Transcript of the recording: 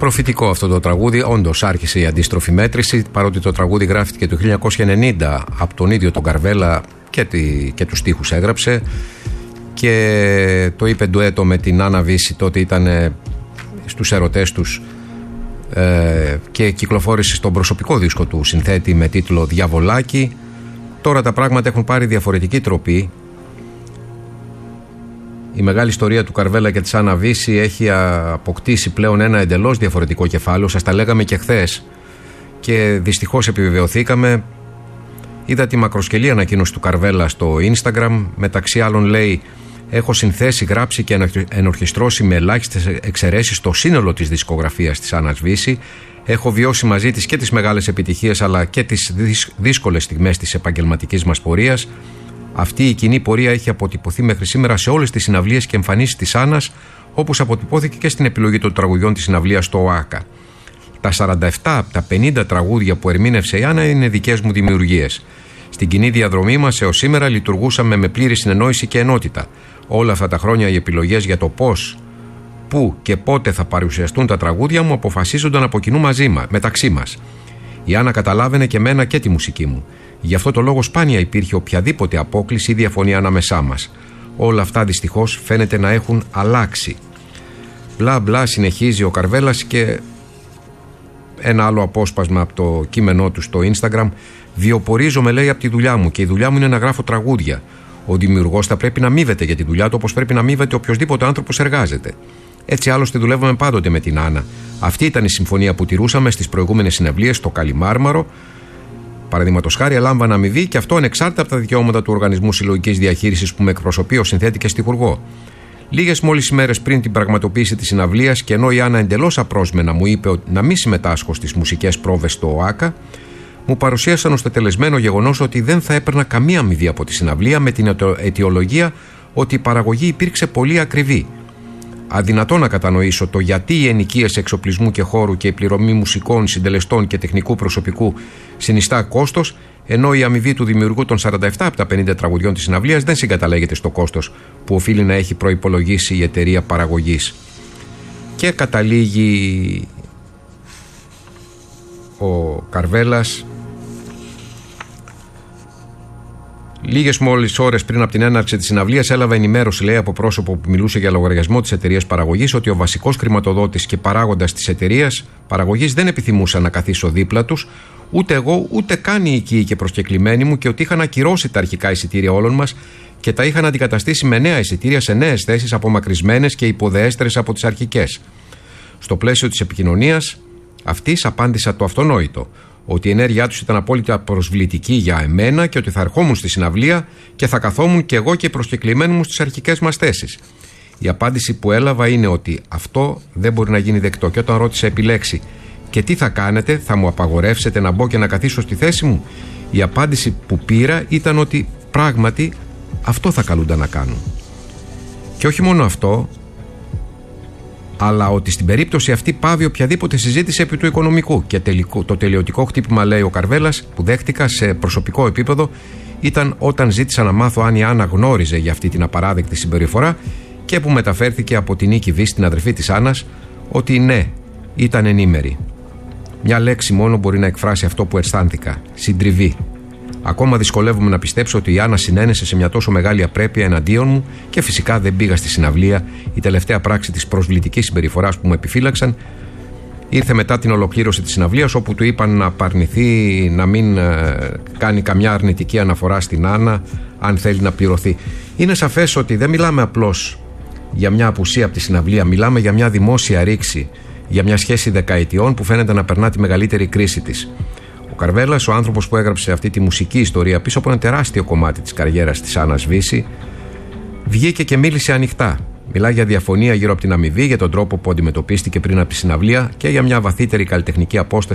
Προφητικό αυτό το τραγούδι. Όντως άρχισε η αντίστροφη μέτρηση, παρότι το τραγούδι γράφτηκε το 1990 από τον ίδιο τον Καρβέλα και τους στίχους έγραψε, και το είπε ντουέτο με την Άννα Βύση, τότε ήταν στους ερωτές τους, και κυκλοφόρησε στον προσωπικό δίσκο του συνθέτη με τίτλο Διαβολάκι. Τώρα τα πράγματα έχουν πάρει διαφορετική τροπή. Η μεγάλη ιστορία του Καρβέλα και της Άννα Βύση έχει αποκτήσει πλέον ένα εντελώς διαφορετικό κεφάλαιο. Σας τα λέγαμε και χθες και δυστυχώς επιβεβαιωθήκαμε. Είδα τη μακροσκελή ανακοίνωση του Καρβέλα στο Instagram. Μεταξύ άλλων λέει: έχω συνθέσει, γράψει και ενορχιστρώσει με ελάχιστες εξαιρέσεις το σύνολο της δισκογραφίας της Άννας Βύση. Έχω βιώσει μαζί της και τις μεγάλες επιτυχίες αλλά και τις δύσκολες στιγμές της επαγγελματικής μας πορείας. Αυτή η κοινή πορεία έχει αποτυπωθεί μέχρι σήμερα σε όλες τις συναυλίες και εμφανίσεις της Άννας, όπως αποτυπώθηκε και στην επιλογή των τραγουδιών της συναυλίας στο ΟΑΚΑ. Τα 47 από τα 50 τραγούδια που ερμήνευσε η Άννα είναι δικές μου δημιουργίες. Στην κοινή διαδρομή μας έως σήμερα λειτουργούσαμε με πλήρη συνεννόηση και ενότητα. Όλα αυτά τα χρόνια οι επιλογές για το πώς, πού και πότε θα παρουσιαστούν τα τραγούδια μου αποφασίζονταν από κοινού μεταξύ μας. Η Άννα καταλάβαινε και μένα και τη μουσική μου. Γι' αυτό το λόγο σπάνια υπήρχε οποιαδήποτε απόκλιση ή διαφωνία ανάμεσά μας. Όλα αυτά δυστυχώς φαίνεται να έχουν αλλάξει. Μπλα μπλα συνεχίζει ο Καρβέλας, και ένα άλλο απόσπασμα από το κείμενό του στο Instagram. Βιοπορίζομαι, λέει, από τη δουλειά μου, και η δουλειά μου είναι να γράφω τραγούδια. Ο δημιουργός θα πρέπει να αμείβεται για τη δουλειά του, όπως πρέπει να αμείβεται οποιοδήποτε άνθρωπος εργάζεται. Έτσι άλλωστε δουλεύαμε πάντοτε με την Άννα. Αυτή ήταν η συμφωνία που τηρούσαμε στις προηγούμενες συναυλίες στο Καλιμάρμαρο. Παραδείγματος χάρη, έλαμβανα αμοιβή, και αυτό ανεξάρτητα από τα δικαιώματα του Οργανισμού Συλλογικής Διαχείρισης που με εκπροσωπεί ως συνθέτη και στιχουργό. Λίγες μόλις ημέρες πριν την πραγματοποίηση της συναυλίας, και ενώ η Άννα εντελώς απρόσμενα μου είπε να μην συμμετάσχω στις μουσικές πρόβες στο ΟΑΚΑ, μου παρουσίασαν ως τετελεσμένο γεγονός ότι δεν θα έπαιρνα καμία αμοιβή από τη συναυλία, με την αιτιολογία ότι η παραγωγή υπήρξε πολύ ακριβή. Αδυνατό να κατανοήσω το γιατί οι ενοικίες εξοπλισμού και χώρου και η πληρωμή μουσικών, συντελεστών και τεχνικού προσωπικού συνιστά κόστος, ενώ η αμοιβή του δημιουργού των 47 από τα 50 τραγουδιών της συναυλίας δεν συγκαταλέγεται στο κόστος που οφείλει να έχει προϋπολογίσει η εταιρεία παραγωγής. Και καταλήγει ο Καρβέλας: λίγες μόλις ώρες πριν από την έναρξη της συναυλίας, έλαβα ενημέρωση, λέει, από πρόσωπο που μιλούσε για λογαριασμό της εταιρείας παραγωγής, ότι ο βασικός χρηματοδότης και παράγοντας της εταιρείας παραγωγής δεν επιθυμούσαν να καθίσω δίπλα τους, ούτε εγώ ούτε καν οι οικοί και προσκεκλημένοι μου, και ότι είχαν ακυρώσει τα αρχικά εισιτήρια όλων μας και τα είχαν αντικαταστήσει με νέα εισιτήρια σε νέες θέσεις απομακρυσμένες και υποδεέστερες από τις αρχικές. Στο πλαίσιο της επικοινωνίας αυτής απάντησα το αυτονόητο, ότι η ενέργειά τους ήταν απόλυτα προσβλητική για εμένα και ότι θα ερχόμουν στη συναυλία και θα καθόμουν και εγώ και οι προσκεκλημένοι μου στις αρχικές μας θέσεις. Η απάντηση που έλαβα είναι ότι αυτό δεν μπορεί να γίνει δεκτό, και όταν ρώτησα επιλέξει «και τι θα κάνετε, θα μου απαγορεύσετε να μπω και να καθίσω στη θέση μου», η απάντηση που πήρα ήταν ότι πράγματι αυτό θα καλούνταν να κάνουν. Και όχι μόνο αυτό, αλλά ότι στην περίπτωση αυτή πάβει οποιαδήποτε συζήτηση επί του οικονομικού. Και το τελειωτικό χτύπημα, λέει ο Καρβέλας, που δέχτηκα σε προσωπικό επίπεδο ήταν όταν ζήτησα να μάθω αν η Άννα γνώριζε για αυτή την απαράδεκτη συμπεριφορά, και που μεταφέρθηκε από την Νίκη Βύση, την αδερφή της Άννας, ότι ναι, ήταν ενήμερη. Μια λέξη μόνο μπορεί να εκφράσει αυτό που αισθάνθηκα: συντριβή. Ακόμα δυσκολεύομαι να πιστέψω ότι η Άννα συνένεσε σε μια τόσο μεγάλη απρέπεια εναντίον μου, και φυσικά δεν πήγα στη συναυλία. Η τελευταία πράξη της προσβλητικής συμπεριφοράς που μου επιφύλαξαν ήρθε μετά την ολοκλήρωση της συναυλίας, όπου του είπαν να απαρνηθεί, να μην κάνει καμιά αρνητική αναφορά στην Άννα, αν θέλει να πληρωθεί. Είναι σαφές ότι δεν μιλάμε απλώς για μια απουσία από τη συναυλία, μιλάμε για μια δημόσια ρήξη, για μια σχέση δεκαετιών που φαίνεται να περνά τη μεγαλύτερη κρίση της. Ο Καρβέλας, ο άνθρωπος που έγραψε αυτή τη μουσική ιστορία πίσω από ένα τεράστιο κομμάτι της καριέρας της Άννας Βύση, βγήκε και μίλησε ανοιχτά. Μιλάει για διαφωνία γύρω από την αμοιβή, για τον τρόπο που αντιμετωπίστηκε πριν από τη συναυλία και για μια βαθύτερη καλλιτεχνική απόσταση